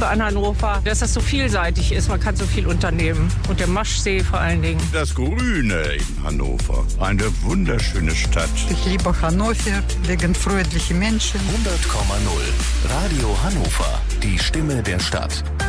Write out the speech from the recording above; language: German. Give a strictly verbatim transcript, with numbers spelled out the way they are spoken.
liebe an Hannover, dass das so vielseitig ist. Man kann so viel unternehmen. Und der Maschsee vor allen Dingen. Das Grüne in Hannover. Eine wunderschöne Stadt. Ich liebe Hannover wegen freundlichen Menschen. hundert Komma null Radio Hannover. Die Stimme der Stadt.